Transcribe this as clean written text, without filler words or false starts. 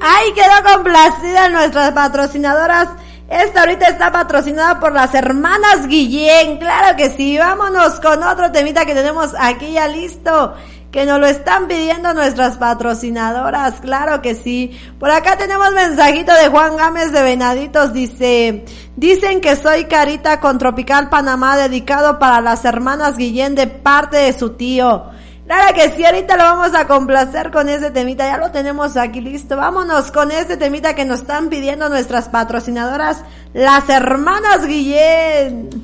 Ahí quedó complacida nuestras patrocinadoras. Esta ahorita está patrocinada por las hermanas Guillén. Claro que sí. Vámonos con otro temita que tenemos aquí ya listo, que nos lo están pidiendo nuestras patrocinadoras. Claro que sí. Por acá tenemos mensajito de Juan Gámez de Venaditos. Dicen que soy Carita con Tropical Panamá, dedicado para las hermanas Guillén de parte de su tío. Claro que sí, ahorita lo vamos a complacer con ese temita, ya lo tenemos aquí listo. Vámonos con ese temita que nos están pidiendo nuestras patrocinadoras, las hermanas Guillén.